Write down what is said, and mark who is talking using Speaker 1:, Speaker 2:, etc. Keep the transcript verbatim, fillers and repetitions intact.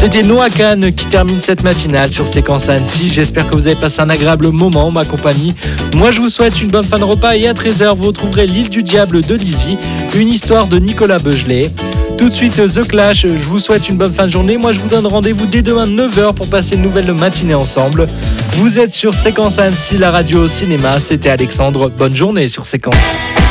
Speaker 1: C'était Noah Kahn qui termine cette matinale sur Séquence Annecy. J'espère que vous avez passé un agréable moment en ma compagnie. Moi, je vous souhaite une bonne fin de repas et à treize heures, vous retrouverez L'île du diable de Lizy, une histoire de Nicolas Beugelet. Tout de suite, The Clash, je vous souhaite une bonne fin de journée. Moi, je vous donne rendez-vous dès demain neuf heures pour passer une nouvelle matinée ensemble. Vous êtes sur Séquence Annecy, la radio au cinéma. C'était Alexandre. Bonne journée sur Séquence.